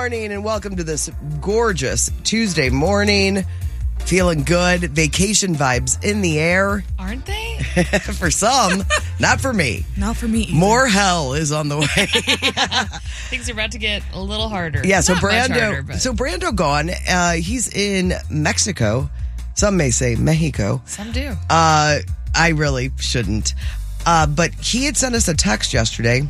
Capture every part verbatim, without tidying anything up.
morning and welcome to this gorgeous Tuesday morning. Feeling good. Vacation vibes in the air. Aren't they? For some, not for me. Not for me either. More hell is on the way. Things are about to get a little harder. Yeah, so Not much Brando, harder, but so Brando gone. Uh, he's in Mexico. Some may say Mexico. some do. Uh, I really shouldn't. Uh, but he had sent us a text yesterday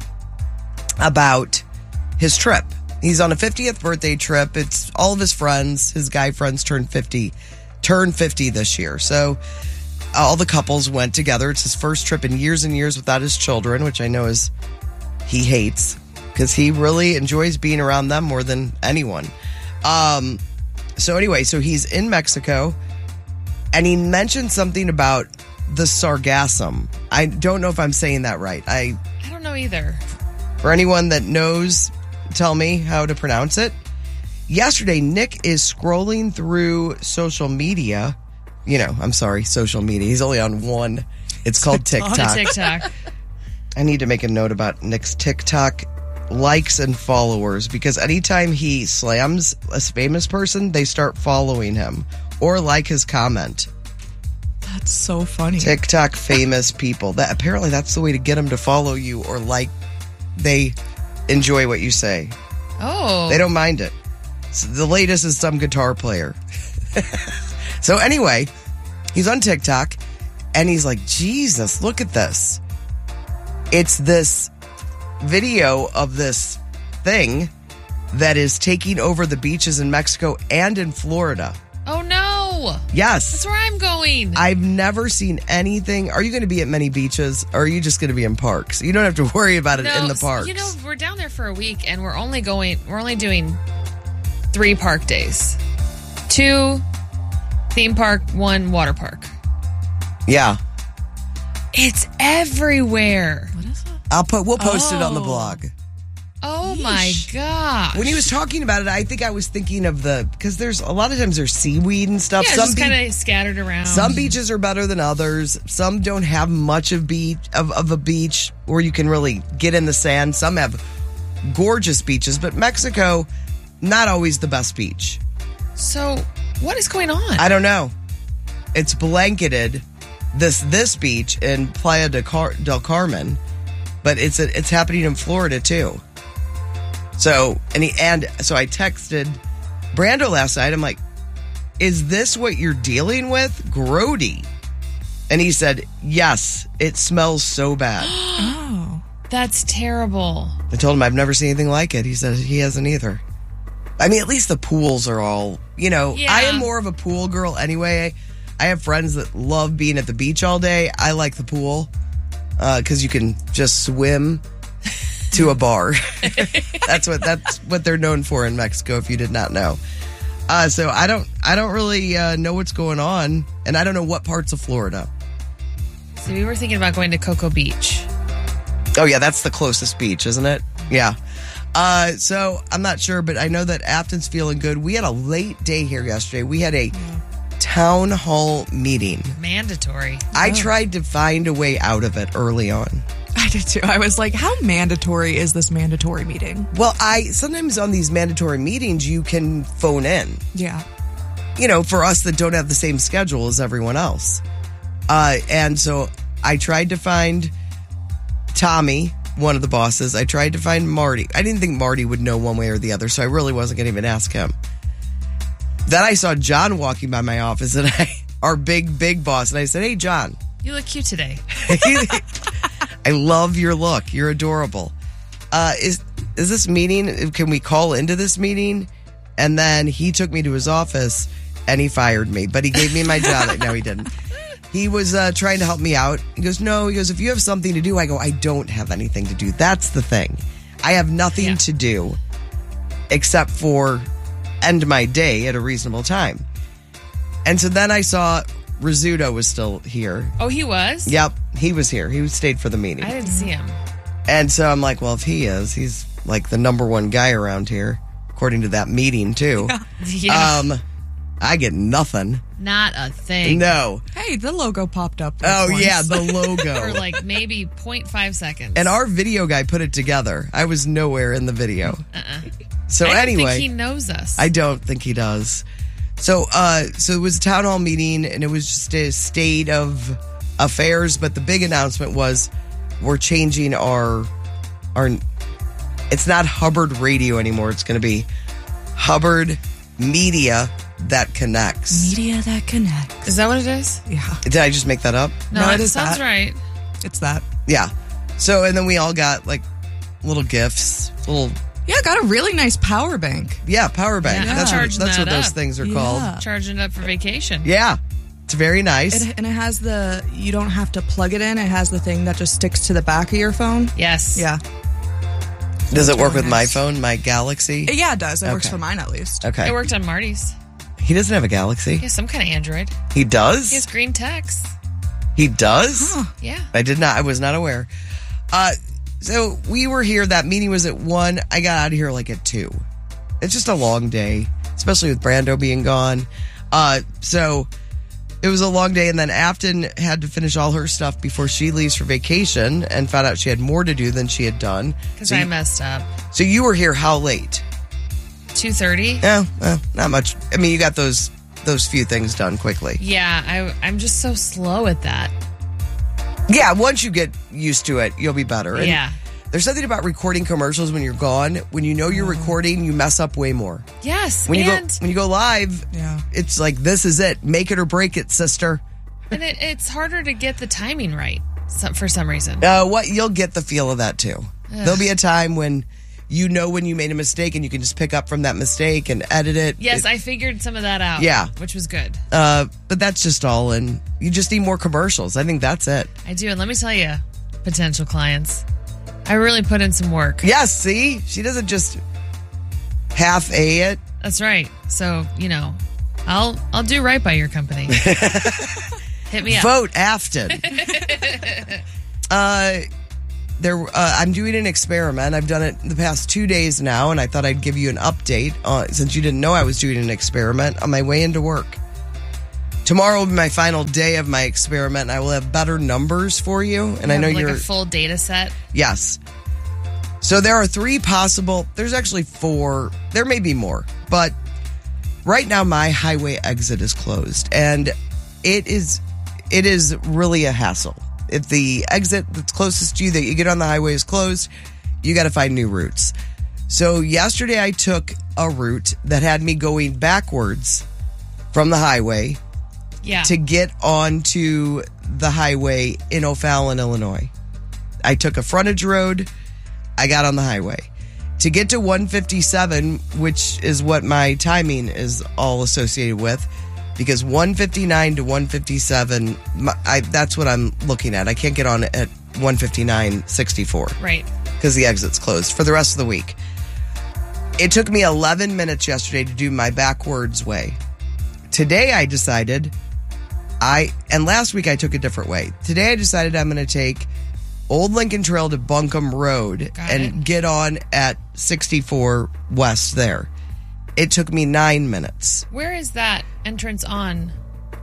about his trip. He's on a fiftieth birthday trip. It's all of his friends, his guy friends turned fifty, turned fifty this year. So all the couples went together. It's his first trip in years and years without his children, which I know is he hates because he really enjoys being around them more than anyone. Um, so anyway, so he's in Mexico and he mentioned something about the sargassum. I don't know if I'm saying that right. I I don't know either. For anyone that knows, tell me how to pronounce it. Yesterday, Nick is scrolling through social media. You know, I'm sorry, social media. He's only on one. It's called On TikTok. TikTok. I need to make a note about Nick's TikTok likes and followers because anytime he slams a famous person, they start following him or like his comment. That's so funny. TikTok famous people. That apparently that's the way to get them to follow you or like. They enjoy what you say. Oh. They don't mind it. So the latest is some guitar player. So anyway, he's on TikTok and he's like, Jesus, look at this. It's this video of this thing that is taking over the beaches in Mexico and in Florida. Oh, no. Yes. That's where I'm going. I've never seen anything. Are you going to be at many beaches or are you just going to be in parks? You don't have to worry about it no, in the parks. You know, we're down there for a week and we're only going, we're only doing three park days. Two theme park, one water park. Yeah. It's everywhere. What is it? I'll put, we'll post it on the Oh. blog. Oh, my gosh. When he was talking about it, I think I was thinking of the, because there's a lot of times there's seaweed and stuff. Yeah, some just be- kind of scattered around. some beaches are better than others. Some don't have much of beach of, of a beach where you can really get in the sand. Some have gorgeous beaches, but Mexico, not always the best beach. So, what is going on? I don't know. It's blanketed this this beach in Playa de Car- del Carmen, but it's a, it's happening in Florida too. So and he, and so I texted Brando last night. I'm like, "Is this what you're dealing with, grody?" And he said, "Yes, it smells so bad." Oh. That's terrible. I told him I've never seen anything like it. He said he hasn't either. I mean, at least the pools are all, you know, Yeah. I am more of a pool girl anyway. I have friends that love being at the beach all day. I like the pool because uh, you can just swim to a bar. That's what that's what they're known for in Mexico, if you did not know. Uh, so I don't I don't really uh, know what's going on, and I don't know what parts of Florida. So, we were thinking about going to Cocoa Beach. Oh, yeah, that's the closest beach, isn't it? Yeah. Uh, so I'm not sure, but I know that Afton's feeling good. We had a late day here yesterday. We had a yeah. town hall meeting. Mandatory. I Oh. tried to find a way out of it early on. I did too. I was like, how mandatory is this mandatory meeting? Well, I sometimes on these mandatory meetings, you can phone in. Yeah. You know, for us that don't have the same schedule as everyone else. Uh, and so I tried to find Tommy, one of the bosses. I tried to find Marty. I didn't think Marty would know one way or the other, so I really wasn't going to even ask him. Then I saw John walking by my office, and I, our big, big boss, and I said, "Hey, John." You look cute today. I love your look. You're adorable. Uh, is is this meeting, can we call into this meeting? And then he took me to his office, and he fired me, but he gave me my job. No, he didn't. He was uh, trying to help me out. He goes, no, he goes, if you have something to do, I go, I don't have anything to do. That's the thing. I have nothing Yeah. to do except for end my day at a reasonable time. And so then I saw Rizzuto was still here. Oh, he was? Yep, he was here. He stayed for the meeting. I didn't see him. And so I'm like, well, if he is, he's like the number one guy around here, according to that meeting, too. Yeah. Um, I get nothing. Not a thing. No. Hey, the logo popped up. Oh, once. yeah, the logo. For like maybe zero point five seconds. And our video guy put it together. I was nowhere in the video. Uh-uh. So I don't anyway, think he knows us. I don't think he does. So, uh, so it was a town hall meeting, and it was just a state of affairs. But the big announcement was we're changing our our. It's not Hubbard Radio anymore. It's going to be Hubbard Media that connects. Media that connects. Is that what it is? Yeah. Did I just make that up? No, No, it it is sounds that. right. It's that. Yeah. So, and then we all got like little gifts, little Yeah, I got a really nice power bank. yeah, power bank. Yeah, I'm that's what, charging that's that what those up. things are Yeah. called. Charging up for vacation. Yeah, it's very nice. It, and it has the, you don't have to plug it in. It has the thing that just sticks to the back of your phone. Yes. Yeah. Does it work really with my nice. phone, my Galaxy? Yeah, it does. It works Okay. for mine at least. Okay. It worked on Marty's. He doesn't have a Galaxy. He has some kind of Android. He does? He has green text. He does? Yeah. I did not. I was not aware. Uh, so we were here. That meeting was at one. I got out of here like at two. It's just a long day, especially with Brando being gone. Uh, so it was a long day. And then Afton had to finish all her stuff before she leaves for vacation and found out she had more to do than she had done. Because So I you, messed up. so you were here how late? two thirty? Yeah, well, not much. I mean, you got those those few things done quickly. Yeah, I, I'm just so slow at that. Yeah, once you get used to it, you'll be better. And Yeah. there's something about recording commercials when you're gone. When you know you're recording, you mess up way more. Yes. When you and go when you go live, Yeah. it's like this is it. Make it or break it, sister. and it, it's harder to get the timing right some, for some reason. Uh, what you'll get the feel of that too. There'll be a time when you know when you made a mistake and you can just pick up from that mistake and edit it. Yes, It- I figured some of that out. Yeah. Which was good. uh, but that's just all. And you just need more commercials. I think that's it. I do. And let me tell you, potential clients, I really put in some work. Yes. See, she doesn't just half a it. That's right. So, you know, I'll I'll do right by your company. Hit me up. Vote Afton. uh, there. Uh, I'm doing an experiment. I've done it the past two days now, and I thought I'd give you an update uh, since you didn't know I was doing an experiment on my way into work. Tomorrow will be my final day of my experiment, and I will have better numbers for you. And I know Have, like you're a full data set. yes. So there are three possible. There's actually four. There may be more, but right now my highway exit is closed, and it is it is really a hassle. If the exit that's closest to you that you get on the highway is closed, you got to find new routes. So yesterday I took a route that had me going backwards from the highway Yeah. to get onto the highway in O'Fallon, Illinois. I took a frontage road. I got on the highway. To get to one fifty-seven, which is what my timing is all associated with, because one fifty-nine to one fifty-seven, my, I, that's what I'm looking at. I can't get on at one fifty-nine sixty-four right. because the exit's closed for the rest of the week. It took me eleven minutes yesterday to do my backwards way. Today I decided I, and last week I took a different way. Today I decided I'm going to take Old Lincoln Trail to Buncombe Road Got and it. get on at sixty-four West there. It took me nine minutes. Where is that entrance on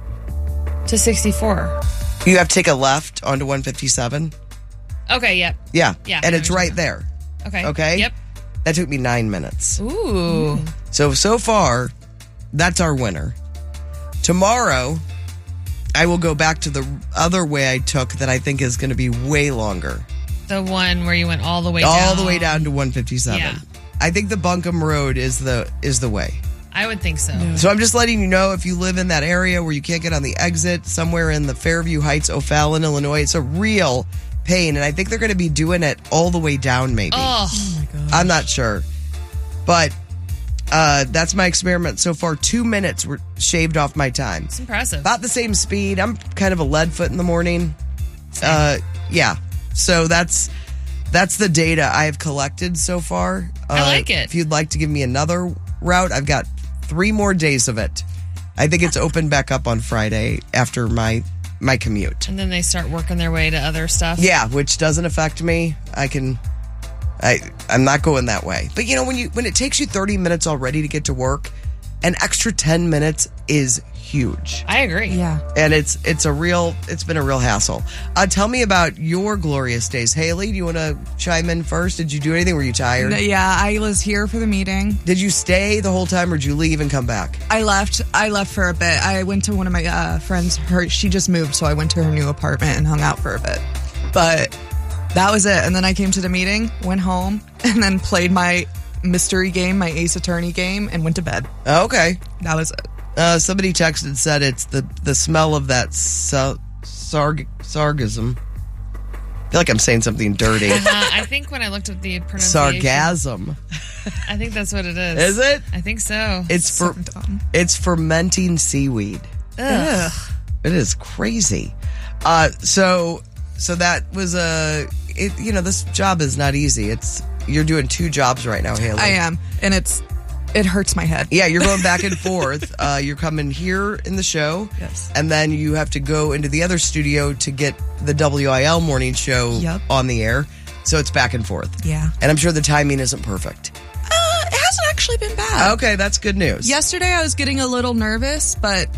to sixty-four? You have to take a left onto one fifty-seven. Okay, yep. Yeah. Yeah, And I it's know what right you're there. Okay. Okay. Yep. That took me nine minutes. Ooh. So, so far, that's our winner. Tomorrow, I will go back to the other way I took that I think is going to be way longer. The one where you went all the way down. All the way down to one fifty-seven. Yeah. I think the Buncombe Road is the is the way. I would think so. So I'm just letting you know if you live in that area where you can't get on the exit, somewhere in the Fairview Heights, O'Fallon, Illinois, it's a real pain. And I think they're going to be doing it all the way down, maybe. Oh, Oh my God. I'm not sure. But uh, that's my experiment so far. Two minutes were shaved off my time. it's impressive. About the same speed. I'm kind of a lead foot in the morning. Uh, yeah. So that's that's the data I have collected so far. Uh, I like it. If you'd like to give me another route, I've got three more days of it. I think it's open back up on Friday after my my commute. And then they start working their way to other stuff. Yeah, which doesn't affect me. I can. I I'm not going that way. But you know when you when it takes you thirty minutes already to get to work, an extra ten minutes is huge. I agree. Yeah. And it's it's a real it's been a real hassle. Uh, tell me about your glorious days. Haley, do you want to chime in first? Did you do anything? Were you tired? No, yeah, I was here for the meeting. Did you stay the whole time, or did you leave and come back? I left. I left for a bit. I went to one of my uh, friends. Her she just moved, so I went to her new apartment and hung out for a bit. But that was it. And then I came to the meeting, went home, and then played my mystery game, my Ace Attorney game, and went to bed. Okay. That was it. Uh, somebody texted and said it's the, the smell of that sa- sarg- sargasm. I feel like I'm saying something dirty. Uh, I think when I looked at the pronunciation, Sargasm. I think that's what it is. Is it? I think so. It's So for dumb. it's fermenting seaweed. Ugh. It is crazy. Uh, so so that was a it. You know, this job is not easy. It's you're doing two jobs right now, Haley. I am, and it's it hurts my head. Yeah, you're going back and forth. Uh, you're coming here in the show. Yes. And then you have to go into the other studio to get the W I L morning show Yep. on the air. So it's back and forth. Yeah. And I'm sure the timing isn't perfect. Uh, it hasn't actually been bad. Okay, that's good news. Yesterday I was getting a little nervous, but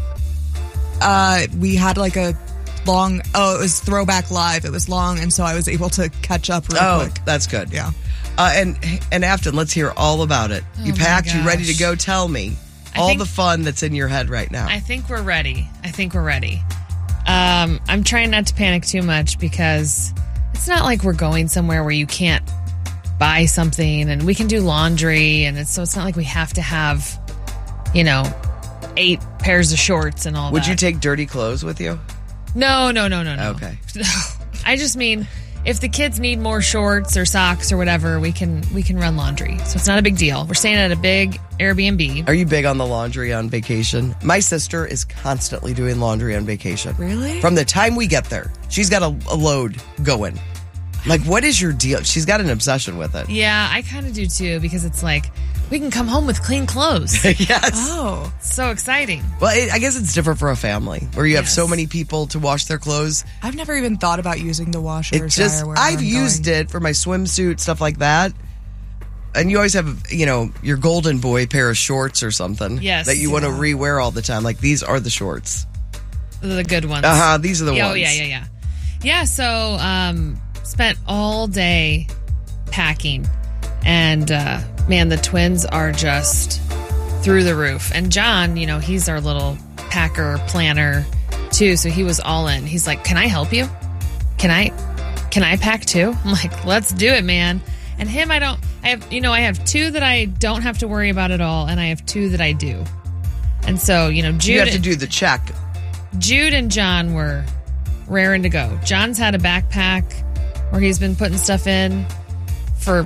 uh, we had like a long, oh, it was Throwback Live. It was long, and so I was able to catch up real Oh, quick. that's good. Yeah. Uh, and and Afton, let's hear all about it. You Oh my packed, you ready to gosh. go? Tell me I all think- the fun that's in your head right now. I think we're ready. I think we're ready. Um, I'm trying not to panic too much because it's not like we're going somewhere where you can't buy something, and we can do laundry, and it's so it's not like we have to have, you know, eight pairs of shorts and all Would that. you take dirty clothes with you? No, no, no, no, no. Okay. I just mean if the kids need more shorts or socks or whatever, we can we can run laundry. So it's not a big deal. We're staying at a big Airbnb. Are you big on the laundry on vacation? My sister is constantly doing laundry on vacation. Really? From the time we get there, she's got a, a load going. Like, what is your deal? She's got an obsession with it. Yeah, I kind of do too because it's like we can come home with clean clothes. Yes. Oh. So exciting. Well, it, I guess it's different for a family where you have Yes. so many people to wash their clothes. I've never even thought about using the washer or It just, dryer wherever I've I'm used going. it for my swimsuit, stuff like that. And you always have, you know, your golden boy pair of shorts or something. Yes. That you want to Yeah. re-wear all the time. Like, these are the shorts. The good ones. Uh huh. These are the oh, ones. yeah, yeah, yeah. Yeah, so um, spent all day packing. And uh, man, the twins are just through the roof. And John, you know, he's our little packer planner too. So he was all in. He's like, can I help you? Can I, can I pack too? I'm like, let's do it, man. And him, I don't, I have, you know, I have two that I don't have to worry about at all. And I have two that I do. And so, you know, Jude. You have to do the check. Jude and John were raring to go. John's had a backpack where he's been putting stuff in for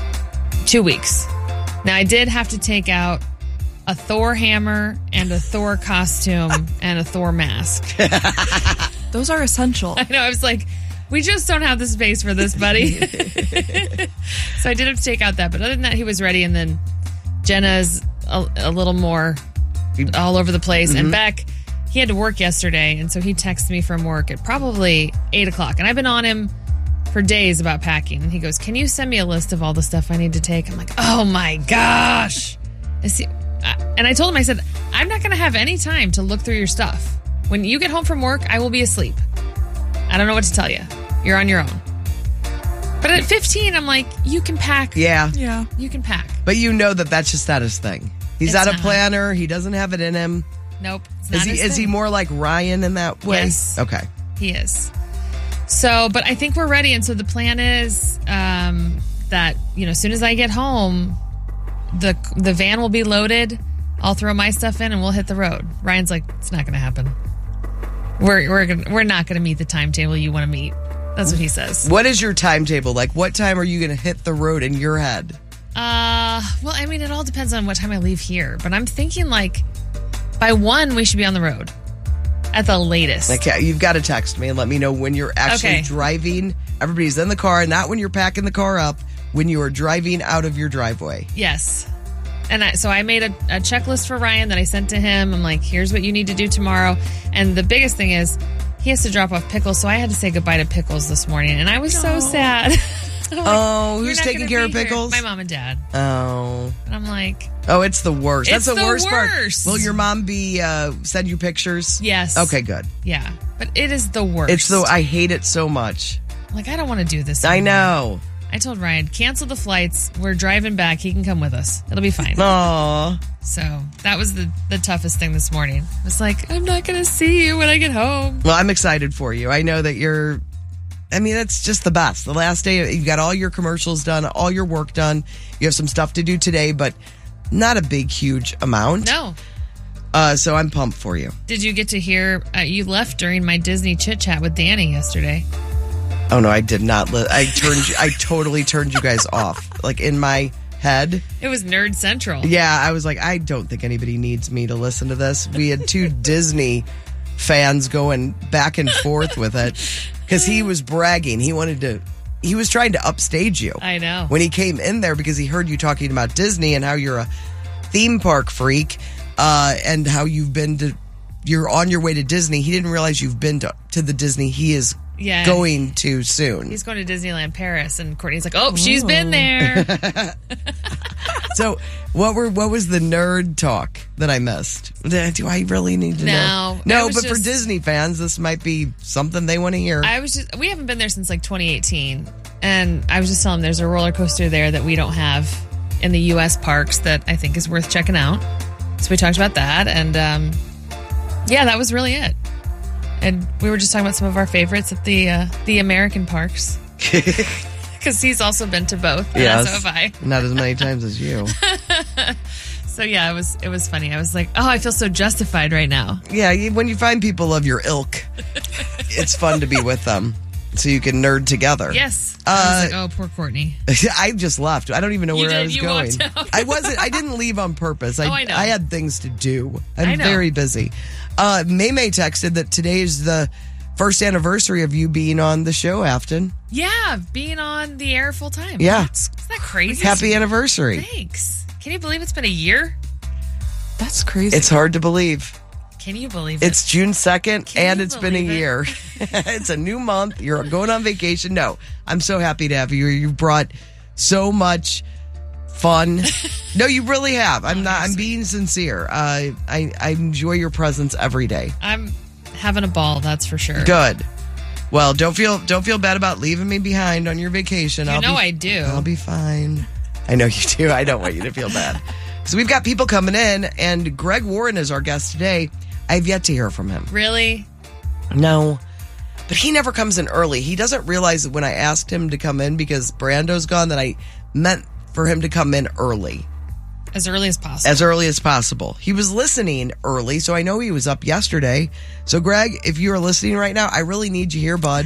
two weeks. Now, I did have to take out a Thor hammer and a Thor costume and a Thor mask. Those are essential. I know, I was like, we just don't have the space for this, buddy. So I did have to take out that. But other than that, he was ready. And then Jenna's a, a little more all over the place. And Beck, he had to work yesterday. And so he texted me from work at probably eight o'clock. And I've been on him for days about packing. And he goes, can you send me a list of all the stuff I need to take? I'm like, oh my gosh. I see. And I told him, I said, I'm not going to have any time to look through your stuff. When you get home from work, I will be asleep. I don't know what to tell you. You're on your own. But at fifteen, I'm like, you can pack. Yeah. Yeah. You can pack. But you know that that's just not his thing. He's It's not a not. planner. He doesn't have it in him. Nope. It's Is not he his is he thing. more like Ryan in that way? Yes. Okay. He is. So, but I think we're ready. And so the plan is um, that, you know, as soon as I get home, the the van will be loaded. I'll throw my stuff in and we'll hit the road. Ryan's like, it's not going to happen. We're we're gonna, we're not going to meet the timetable you want to meet. That's what he says. What is your timetable? Like, what time are you going to hit the road in your head? Uh, well, I mean, it all depends on what time I leave here. But I'm thinking like by one, we should be on the road at the latest. Like, yeah, you've got to text me and let me know when you're actually Okay. driving. Everybody's in the car, not when you're packing the car up, when you are driving out of your driveway. Yes. And I, so I made a, a checklist for Ryan that I sent to him. I'm like, here's what you need to do tomorrow. And the biggest thing is he has to drop off Pickles. So I had to say goodbye to Pickles this morning. And I was so Aw. sad. Oh, "You're who's not taking gonna care be of here." pickles? My mom and dad. Oh. And I'm like, Oh, it's the worst. It's That's the, the worst, worst. part. Will your mom be uh, send you pictures? yes. Okay, good. Yeah. But it is the worst. It's the I hate it so much. Like, I don't want to do this I anymore. know. I told Ryan, cancel the flights. We're driving back. He can come with us. It'll be fine. Aw. So that was the, the toughest thing this morning. I was like, I'm not going to see you when I get home. Well, I'm excited for you. I know that you're, I mean, that's just the best. The last day, you got all your commercials done, all your work done. You have some stuff to do today, but not a big, huge amount. No. Uh, so I'm pumped for you. Did you get to hear, uh, you left during my Disney chit chat with Danny yesterday. Oh, no, I did not. Li- I turned, you- I totally turned you guys off. Like in my head. It was Nerd Central. Yeah, I was like, I don't think anybody needs me to listen to this. We had two Disney fans going back and forth with it because he was bragging. He wanted to, he was trying to upstage you. I know. When he came in there because he heard you talking about Disney and how you're a theme park freak uh, and how you've been to, you're on your way to Disney. He didn't realize you've been to, to the Disney he is Yeah. going to soon. He's going to Disneyland Paris, and Courtney's like, oh, she's been there. So, what were what was the nerd talk that I missed? Do I really need to No, know? I No, was but for just- Disney fans, this might be something they want to hear. I was just, we haven't been there since like twenty eighteen. And I was just telling him there's a roller coaster there that we don't have in the U S parks that I think is worth checking out. So we talked about that. And um, yeah, that was really it. And we were just talking about some of our favorites at the uh, the American parks. Because he's also been to both. And Yes. so have I. Not as many times as you. So yeah, it was it was funny. I was like, oh, I feel so justified right now. Yeah, you- when you find people of your ilk, it's fun to be with them. So you can nerd together. Yes. Uh, I was like, oh, poor Courtney. I just left. I don't even know You where I did? was You going. walked out. I wasn't. I didn't leave on purpose. I, Oh, I know. I had things to do. I'm I know. very busy. Uh, May May texted that today is the first anniversary of you being on the show, Afton. Yeah, being on the air full time. Yeah. Isn't that crazy? Happy anniversary. Thanks. Can you believe it's been a year? That's crazy. It's hard to believe. Can you believe it? It's June second, Can and you it's been a believe it? year. It's a new month. You're going on vacation. No, I'm so happy to have you. You've brought so much fun. No, you really have. I'm not. I'm being sincere. Uh, I I enjoy your presence every day. I'm having a ball, that's for sure. Good. Well, don't feel don't feel bad about leaving me behind on your vacation. You I'll know be, I do. I'll be fine. I know you do. I don't want you to feel bad. So we've got people coming in, and Greg Warren is our guest today. I have yet to hear from him. Really? No. But he never comes in early. He doesn't realize that when I asked him to come in because Brando's gone that I meant for him to come in early. As early as possible. As early as possible. He was listening early, so I know he was up yesterday. So Greg, if you are listening right now, I really need you here, bud.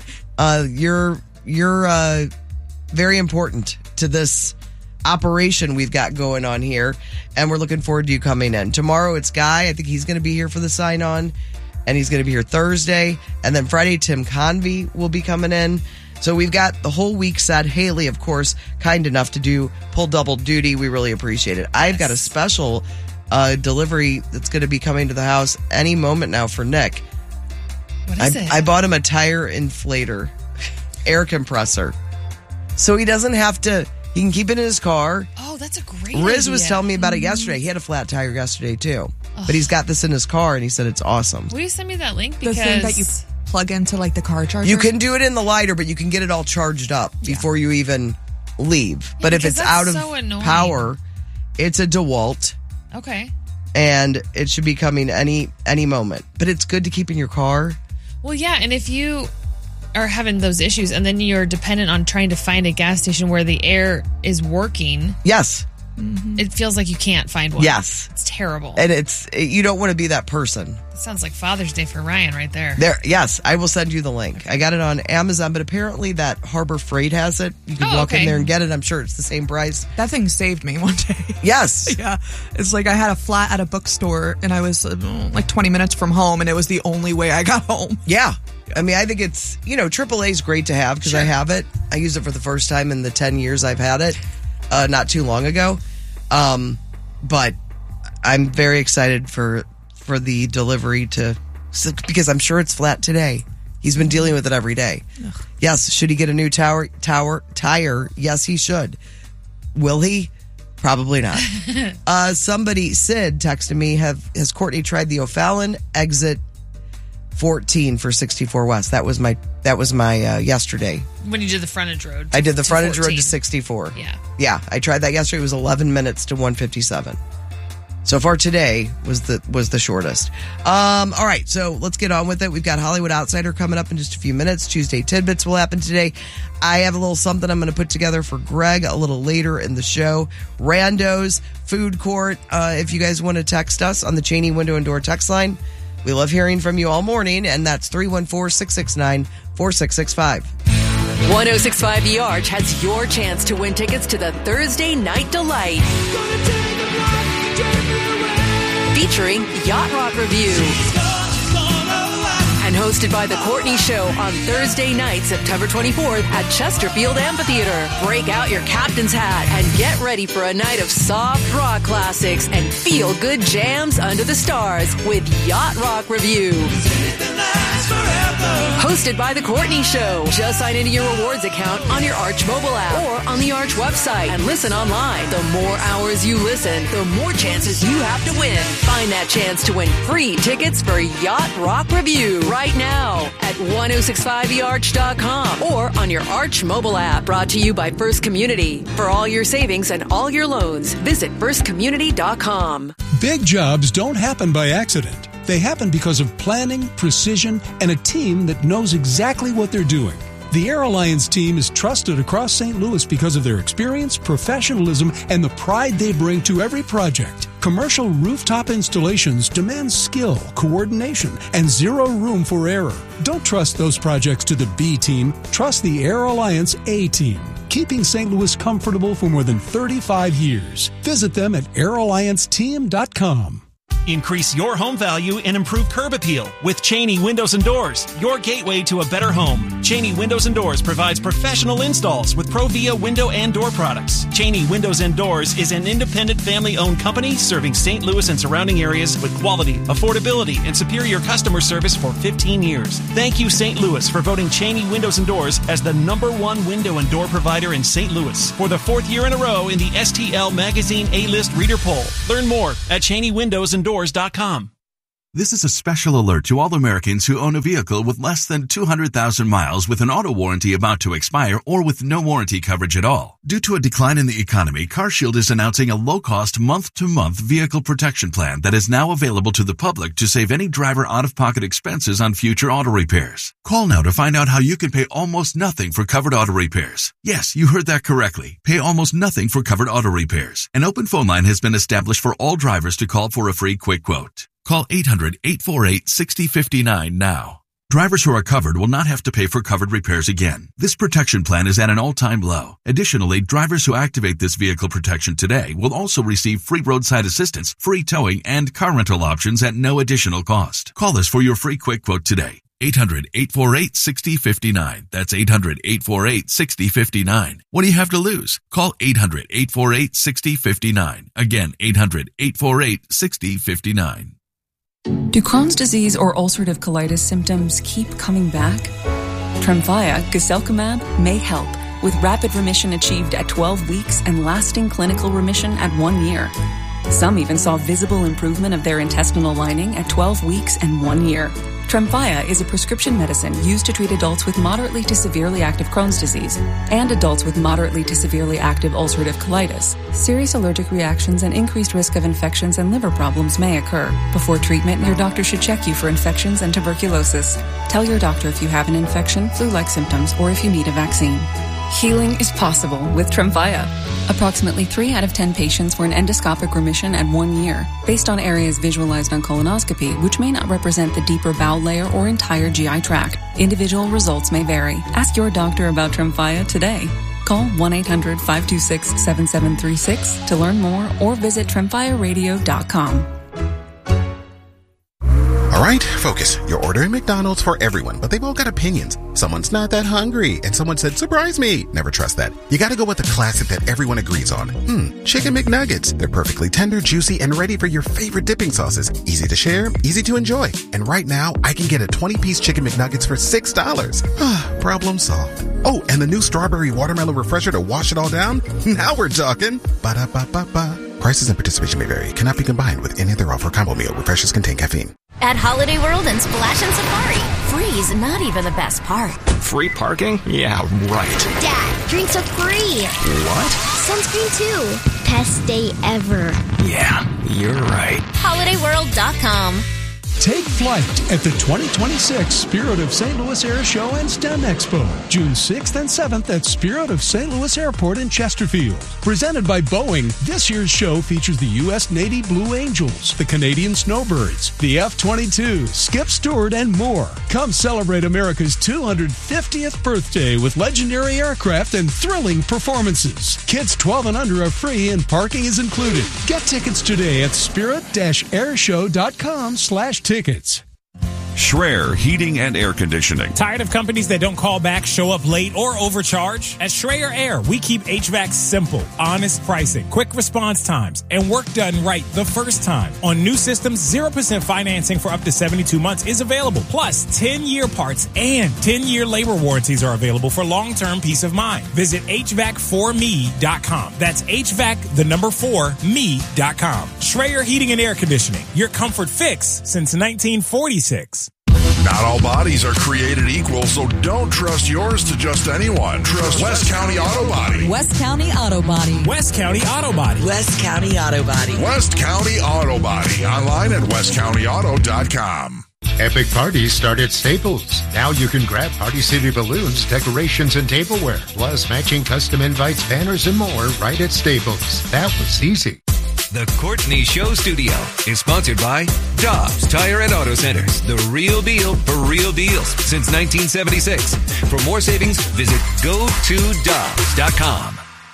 uh, you're you're uh, very important to this operation we've got going on here, and we're looking forward to you coming in. Tomorrow it's Guy. I think he's going to be here for the sign on, and he's going to be here Thursday, and then Friday Tim Convey will be coming in. So we've got the whole week set. Haley, of course, kind enough to do pull double duty. We really appreciate it. I've got a special uh, delivery that's going to be coming to the house any moment now for Nick. What I, is it? I bought him a tire inflator, air compressor, so he doesn't have to. He can keep it in his car. oh, that's a great Riz was idea. telling me about it yesterday. He had a flat tire yesterday too, but he's got this in his car, and he said it's awesome. Will you send me that link? the Because thing that you plug into like the car charger. You can do it in the lighter, but you can get it all charged up before you even leave. But if because it's that's out of so annoying. power, it's a DeWalt, Okay. and it should be coming any any moment. But it's good to keep in your car. Well, yeah, and if you are having those issues and then you're dependent on trying to find a gas station where the air is working, Yes, it feels like you can't find one. yes, It's terrible. and it's you don't want to be that person. It sounds like Father's Day for Ryan right there. There, yes, I will send you the link. I got it on Amazon, but apparently that Harbor Freight has it. You can Oh, walk in okay. there and get it. I'm sure it's the same price. That thing saved me one day. Yes. Yeah. It's like I had a flat at a bookstore and I was uh, like twenty minutes from home and it was the only way I got home. Yeah. I mean, I think it's, you know, triple A is great to have because I have it. I used it for the first time in the ten years I've had it, uh, not too long ago. Um, but I'm very excited for for the delivery to, so- because I'm sure it's flat today. He's been dealing with it every day. Ugh. Yes, should he get a new tower, tower tire? Yes, he should. Will he? Probably not. uh, somebody, Sid, texted me, have has Courtney tried the O'Fallon exit fourteen for sixty-four West? That was my that was my uh, yesterday. When you did the frontage road. I did the frontage fourteen. road to sixty-four. Yeah. Yeah, I tried that yesterday. It was eleven minutes to one fifty-seven. So far today was the was the shortest. Um, all right, so let's get on with it. We've got Hollywood Outsider coming up in just a few minutes. Tuesday Tidbits will happen today. I have a little something I'm going to put together for Greg a little later in the show. Rando's Food Court. Uh, if you guys want to text us on the Cheney Window and Door text line, we love hearing from you all morning, and that's three one four, six six nine, four six six five. one oh six point five The Arch has your chance to win tickets to the Thursday Night Delight. Featuring Yacht Rock Review. And hosted by The Courtney Show on Thursday night, September twenty-fourth at Chesterfield Amphitheater. Break out your captain's hat and get ready for a night of soft rock classics and feel-good jams under the stars with Yacht Rock Review. Hosted by The Courtney Show. Just sign into your rewards account on your Arch mobile app or on the Arch website and listen online. The more hours you listen, the more chances you have to win. Find that chance to win free tickets for Yacht Rock Review right now at ten sixty-five the arch dot com or on your Arch mobile app. Brought to you by First Community. For all your savings and all your loans, visit first community dot com. Big jobs don't happen by accident. They happen because of planning, precision, and a team that knows exactly what they're doing. The Air Alliance team is trusted across Saint Louis because of their experience, professionalism, and the pride they bring to every project. Commercial rooftop installations demand skill, coordination, and zero room for error. Don't trust those projects to the B team. Trust the Air Alliance A team, keeping Saint Louis comfortable for more than thirty-five years. Visit them at air alliance team dot com. Increase your home value and improve curb appeal with Cheney Windows and Doors, your gateway to a better home. Cheney Windows and Doors provides professional installs with Provia window and door products. Cheney Windows and Doors is an independent family-owned company serving Saint Louis and surrounding areas with quality, affordability, and superior customer service for fifteen years. Thank you, Saint Louis, for voting Cheney Windows and Doors as the number one window and door provider in Saint Louis for the fourth year in a row in the S T L Magazine A-List Reader Poll. Learn more at Cheney Windows and Doors dot com. This is a special alert to all Americans who own a vehicle with less than two hundred thousand miles with an auto warranty about to expire or with no warranty coverage at all. Due to a decline in the economy, CarShield is announcing a low-cost month-to-month vehicle protection plan that is now available to the public to save any driver out-of-pocket expenses on future auto repairs. Call now to find out how you can pay almost nothing for covered auto repairs. Yes, you heard that correctly. Pay almost nothing for covered auto repairs. An open phone line has been established for all drivers to call for a free quick quote. Call eight hundred, eight four eight, six zero five nine now. Drivers who are covered will not have to pay for covered repairs again. This protection plan is at an all-time low. Additionally, drivers who activate this vehicle protection today will also receive free roadside assistance, free towing, and car rental options at no additional cost. Call us for your free quick quote today. eight hundred, eight four eight, six zero five nine. That's eight hundred, eight four eight, six zero five nine. What do you have to lose? Call eight hundred, eight four eight, six zero five nine. Again, eight hundred, eight four eight, six zero five nine. Do Crohn's disease or ulcerative colitis symptoms keep coming back? Tremfya, guselkumab, may help, with rapid remission achieved at twelve weeks and lasting clinical remission at one year. Some even saw visible improvement of their intestinal lining at twelve weeks and one year. Tremfya is a prescription medicine used to treat adults with moderately to severely active Crohn's disease and adults with moderately to severely active ulcerative colitis. Serious allergic reactions and increased risk of infections and liver problems may occur. Before treatment, your doctor should check you for infections and tuberculosis. Tell your doctor if you have an infection, flu-like symptoms, or if you need a vaccine. Healing is possible with Tremfya. Approximately three out of ten patients were in endoscopic remission at one year, based on areas visualized on colonoscopy, which may not represent the deeper bowel layer or entire G I tract. Individual results may vary. Ask your doctor about Tremfya today. Call one eight hundred, five two six, seven seven three six to learn more or visit tremfya radio dot com. All right, focus. You're ordering McDonald's for everyone, but they've all got opinions. Someone's not that hungry, and someone said, surprise me. Never trust that. You gotta go with the classic that everyone agrees on. Hmm, Chicken McNuggets. They're perfectly tender, juicy, and ready for your favorite dipping sauces. Easy to share, easy to enjoy. And right now, I can get a twenty-piece Chicken McNuggets for six dollars. Problem solved. Oh, and the new strawberry watermelon refresher to wash it all down? Now we're talking. Ba-da-ba-ba-ba. Prices and participation may vary. Cannot be combined with any other offer. Combo meal. Refreshers contain caffeine. At Holiday World and Splash and Safari, free's not even the best part. Free parking? Yeah, right. Dad, drinks are free. What? Sunscreen too. Best day ever. Yeah, you're right. holiday world dot com. Take flight at the twenty twenty-six Spirit of Saint Louis Air Show and STEM Expo, June sixth and seventh at Spirit of Saint Louis Airport in Chesterfield. Presented by Boeing, this year's show features the U S Navy Blue Angels, the Canadian Snowbirds, the F twenty-two, Skip Stewart, and more. Come celebrate America's two hundred fiftieth birthday with legendary aircraft and thrilling performances. Kids twelve and under are free and parking is included. Get tickets today at spirit-airshow.com slash tickets. Schreier Heating and Air Conditioning. Tired of companies that don't call back, show up late, or overcharge? At Schreier Air, we keep H V A C simple, honest pricing, quick response times, and work done right the first time. On new systems, zero percent financing for up to seventy-two months is available. Plus, ten-year parts and ten-year labor warranties are available for long-term peace of mind. Visit H V A C for me dot com. That's H V A C, the number four, me dot com. Schreier Heating and Air Conditioning, your comfort fix since nineteen forty-six. Not all bodies are created equal, so don't trust yours to just anyone. Trust West County Auto Body. West County Auto Body. West County Auto Body. West County Auto Body. West County Auto Body. Online at west county auto dot com. Epic parties start at Staples. Now you can grab Party City balloons, decorations, and tableware, plus matching custom invites, banners, and more right at Staples. That was easy. The Courtney Show Studio is sponsored by Dobbs Tire and Auto Centers, the real deal for real deals since nineteen seventy-six. For more savings, visit go to dobbs dot com.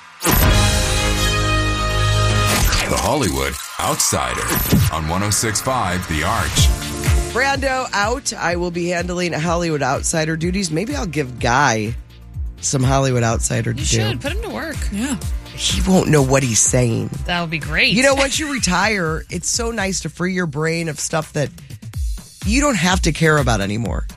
The Hollywood Outsider on one oh six point five The Arch. Brando out. I will be handling Hollywood Outsider duties. Maybe I'll give Guy some Hollywood Outsider to You do. should. Put him to work. Yeah. He won't know what he's saying. That would be great. You know, once you retire, it's so nice to free your brain of stuff that you don't have to care about anymore.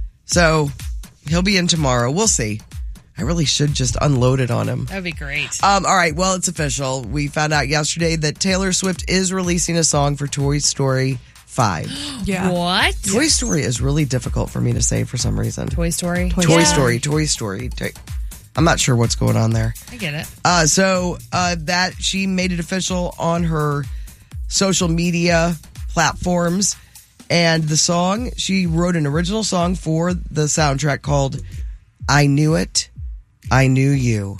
So he'll be in tomorrow. We'll see. I really should just unload it on him. That would be great. Um, all right. Well, it's official. We found out yesterday that Taylor Swift is releasing a song for Toy Story five. Yeah. What? Toy Story is really difficult for me to say for some reason. Toy Story? Toy Yeah. Story. Toy Story. Toy- I'm not sure what's going on there. I get it. Uh, so uh, that she made it official on her social media platforms. And the song, she wrote an original song for the soundtrack called I Knew It, I Knew You.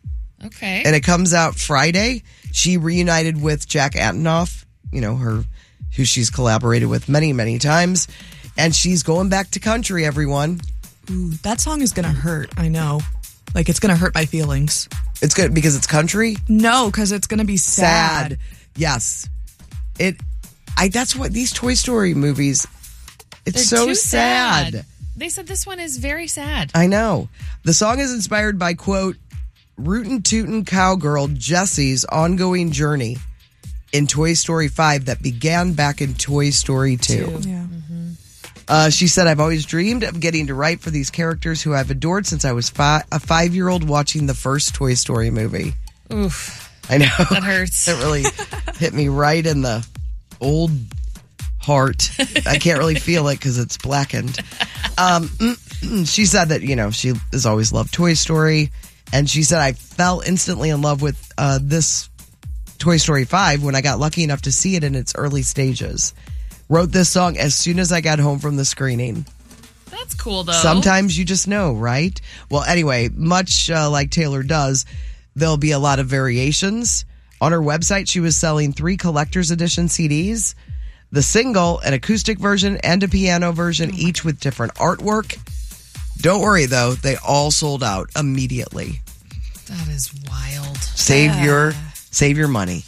Okay. And it comes out Friday. She reunited with Jack Antonoff, you know, her who she's collaborated with many, many times. And she's going back to country, everyone. Ooh, that song is going to hurt. I know. Like, it's going to hurt my feelings. It's good because it's country? No, because it's going to be sad. Sad. Yes. It. I. That's what these Toy Story movies, it's They're so too sad. sad. They said this one is very sad. I know. The song is inspired by, quote, rootin' tootin' cowgirl Jessie's ongoing journey in Toy Story five that began back in Toy Story two. Yeah. Uh, she said, I've always dreamed of getting to write for these characters who I've adored since I was fi- a five-year-old watching the first Toy Story movie. Oof. I know. That hurts. It really hit me right in the old heart. I can't really feel it because it's blackened. Um, she said that, you know, she has always loved Toy Story. And she said, I fell instantly in love with uh, this Toy Story five when I got lucky enough to see it in its early stages. Wrote this song as soon as I got home from the screening. That's cool, though. Sometimes you just know, right? Well, anyway, much uh, like Taylor does, there'll be a lot of variations. On her website, she was selling three collector's edition C Ds, the single, an acoustic version, and a piano version, each with different artwork. Don't worry, though. They all sold out immediately. That is wild. Save Yeah. your save your money.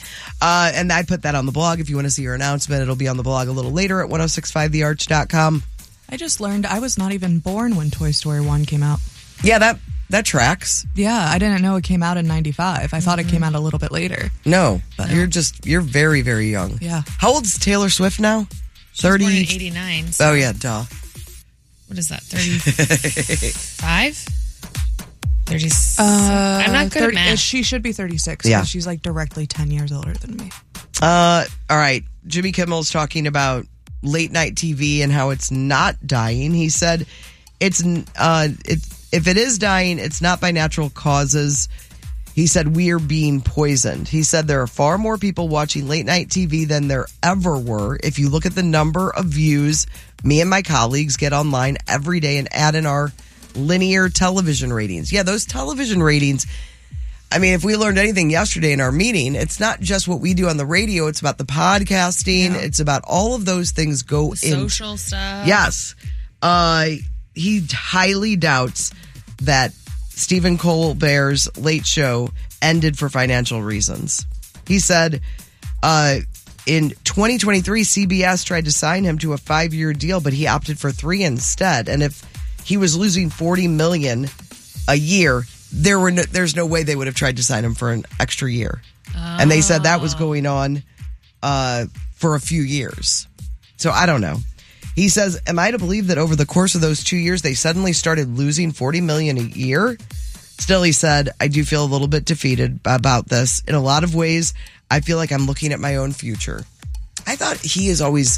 Uh, and I put that on the blog. If you want to see her announcement, it'll be on the blog a little later at ten sixty-five the arch dot com. I just learned I was not even born when Toy Story one came out. Yeah, that that tracks. Yeah, I didn't know it came out in ninety-five. I thought it came out a little bit later. No, But- you're just, you're very, very young. Yeah. How old is Taylor Swift now? thirty. Born in eighty-nine. So Oh, yeah, duh. what is that? thirty-five? thirty. Uh, I'm not good thirty at math. She should be thirty-six. Yeah. Yeah. She's like directly ten years older than me. Uh, all right. Jimmy Kimmel's talking about late night T V and how it's not dying. He said it's uh, it, if it is dying, it's not by natural causes. He said we are being poisoned. He said there are far more people watching late night T V than there ever were. If you look at the number of views me and my colleagues get online every day and add in our linear television ratings. Yeah, those television ratings. I mean, if we learned anything yesterday in our meeting, it's not just what we do on the radio. It's about the podcasting. Yeah. It's about all of those things go in. Social stuff. Yes. Uh, he highly doubts that Stephen Colbert's Late Show ended for financial reasons. He said uh, in twenty twenty-three, C B S tried to sign him to a five-year deal, but he opted for three instead. And if he was losing forty million dollars a year, there were no, there's no way they would have tried to sign him for an extra year. Oh. And they said that was going on uh, for a few years. So I don't know. He says, am I to believe that over the course of those two years, they suddenly started losing forty million dollars a year? Still, he said, I do feel a little bit defeated about this. In a lot of ways, I feel like I'm looking at my own future. I thought he is always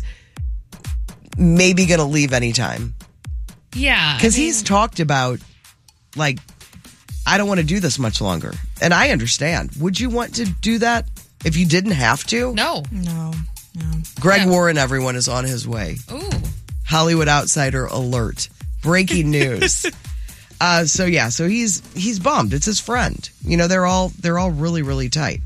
maybe going to leave anytime. Yeah. Because I mean, he's talked about, like, I don't want to do this much longer. And I understand. Would you want to do that if you didn't have to? No. No. No. Greg Yeah. Warren, everyone, is on his way. Ooh. Hollywood Outsider alert. Breaking news. uh, so yeah, so he's he's bummed. It's his friend. You know, they're all they're all really, really tight.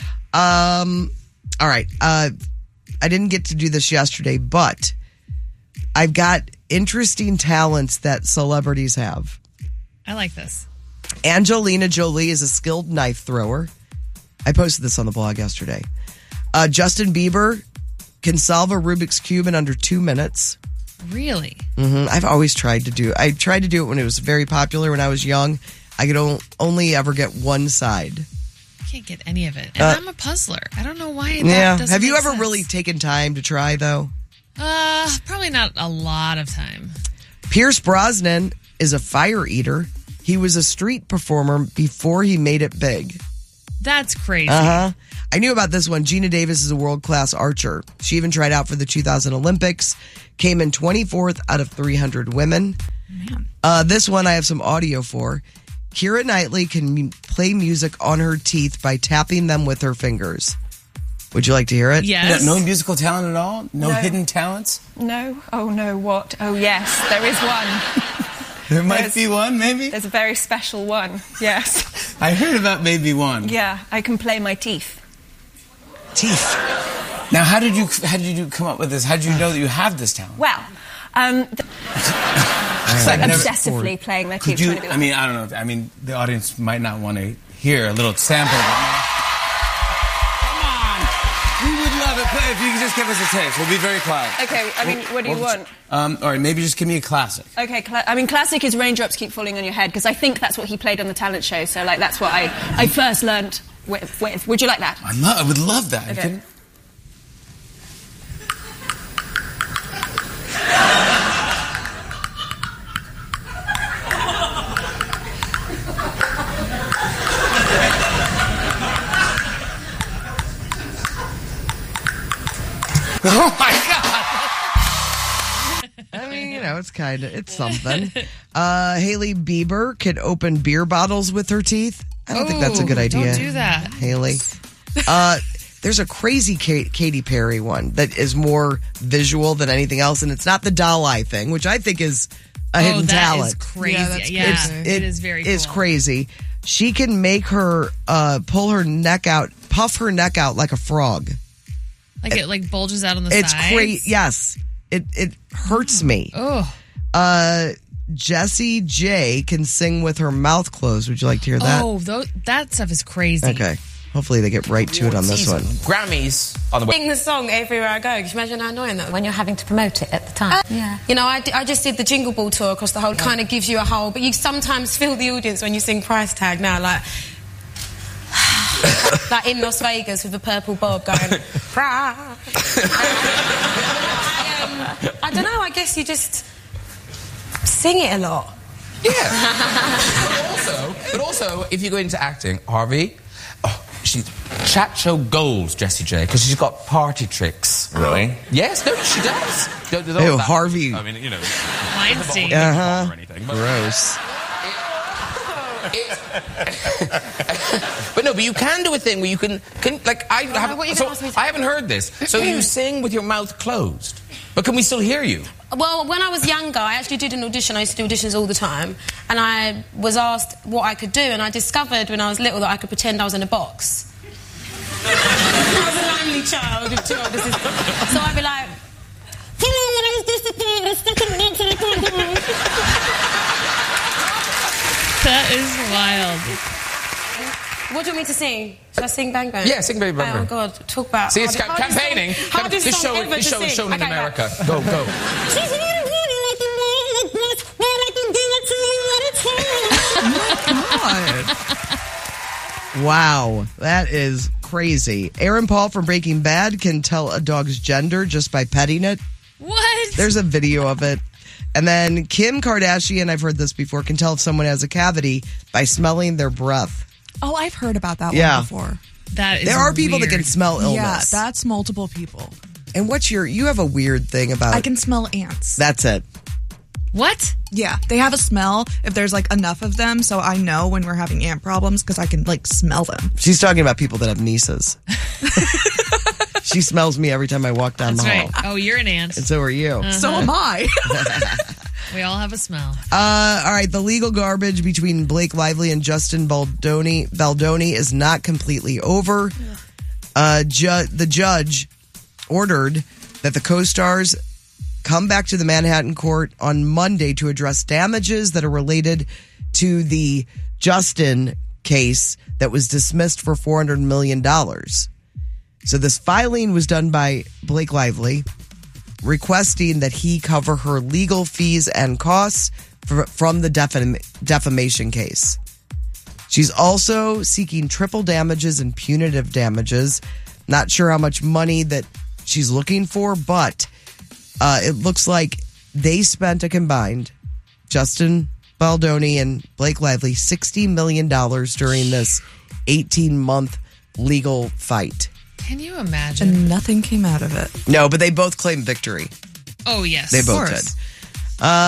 Um all right. Uh I didn't get to do this yesterday, but I've got interesting talents that celebrities have. I like this. Angelina Jolie is a skilled knife thrower. I posted this on the blog yesterday. Uh, Justin Bieber can solve a Rubik's Cube in under two minutes. Really? Mm-hmm. I've always tried to do I tried to do it when it was very popular when I was young. I could o- only ever get one side. I can't get any of it. And Uh, I'm a puzzler. I don't know why that Yeah. doesn't Have you make ever sense. really taken time to try, though? Uh, probably not a lot of time. Pierce Brosnan is a fire eater. He was a street performer before he made it big. That's crazy. Uh-huh. I knew about this one. Gina Davis is a world-class archer. She even tried out for the two thousand Olympics, came in twenty-fourth out of three hundred women. Man. Uh, this one I have some audio for. Keira Knightley can m- play music on her teeth by tapping them with her fingers. Would you like to hear it? Yes. No, no musical talent at all? No, No. hidden talents? No? Oh, no, what? Oh, yes, there is one. There might There's- be one, maybe? There's a very special one, yes. I heard about maybe one. Yeah, I can play my teeth. Teeth. Now, how did you how did you come up with this? How did you know that you have this talent? Well, um, th- I've never- obsessively playing my Could teeth. you, trying to be I like- mean, I don't know. I mean, the audience might not want to hear a little sample. Come on. We would love it. If you could just give us a taste. We'll be very quiet. Okay, I mean, what do you want? Um, all right, maybe just give me a classic. Okay, cla- I mean, classic is Raindrops Keep Falling on Your Head, because I think that's what he played on the talent show, so, like, that's what I, I first learnt with, with. Would you like that? I, lo- I would love that. Okay. Can- Oh my God! I mean, you know, it's kind of, it's something. Uh, Haley Bieber could open beer bottles with her teeth. I don't think that's a good Ooh, idea. Don't do that. Haley. Uh, there's a crazy Kate, Katy Perry one that is more visual than anything else, and it's not the doll eye thing, which I think is a Oh, hidden that talent. is crazy. Yeah, that's Yeah, crazy. it is very It's cool. crazy. She can make her uh, pull her neck out, puff her neck out like a frog. Like it like bulges out on the It's sides. crazy. Yes, it it hurts me. Oh. Uh, Jessie J can sing with her mouth closed. Would you like to hear that? Oh, tho- that stuff is crazy. Okay. Hopefully they get right to it on this one. Grammys on the way. Sing the song everywhere I go. Can you imagine how annoying that? When you're having to promote it at the time. Uh, yeah. You know, I, d- I just did the Jingle Ball tour across the whole. Kind of gives you a whole, but you sometimes feel the audience when you sing Price Tag now, like. Like in Las Vegas with the purple bob going, Price. I, um, I don't know, I guess you just sing it a lot. Yeah. but, also, but also, if you go into acting, Harvey, oh, she's chat show gold, Jessie J, because she's got party tricks. Really? Yes, no, she does. Don't, don't Ew, that. Harvey. I mean, you know. Weinstein. Uh-huh. Or anything, but Gross. But no, but you can do a thing where you can, can like, I, Oh, haven't, what you so, gonna ask me to- I haven't heard this. So you sing with your mouth closed, but can we still hear you? Well, when I was younger, I actually did an audition. I used to do auditions all the time. And I was asked what I could do, and I discovered when I was little that I could pretend I was in a box. I was a lonely child with two older sisters. So I'd be like... That is wild. What do you want me to sing? Should I sing Bang Bang? Yeah, sing Bang Bang. Oh, God. Talk about... See, it's hardest- ca- campaigning. hardest song- hardest This song show, ever this to show is sing. shown in Okay, America. Go, go. Wow, that is crazy. Aaron Paul from Breaking Bad can tell a dog's gender just by petting it. What? There's a video of it. And then Kim Kardashian, I've heard this before, can tell if someone has a cavity by smelling their breath. Oh, I've heard about that Yeah. one before. That is There are people weird. that can smell illness. Yeah, that's multiple people. And what's your, you have a weird thing about, I can smell ants. that's it. What? Yeah, they have a smell if there's like enough of them, so I know when we're having ant problems because I can like smell them. She's talking about people that have nieces. She smells me every time I walk down That's the right. hall. Oh, you're an ant. And so are you. Uh-huh. So am I. We all have a smell. Uh, all right, the legal garbage between Blake Lively and Justin Baldoni, Baldoni is not completely over. Uh, ju- the judge ordered that the co-stars come back to the Manhattan court on Monday to address damages that are related to the Justin case that was dismissed for four hundred million dollars. So this filing was done by Blake Lively, requesting that he cover her legal fees and costs for, from the defam- defamation case. She's also seeking triple damages and punitive damages. Not sure how much money that she's looking for, but uh, it looks like they spent a combined, Justin Baldoni and Blake Lively, sixty million dollars during this eighteen-month legal fight. Can you imagine? And nothing came out of it. No, but they both claimed victory. Oh, yes. They Of both course. did. Uh,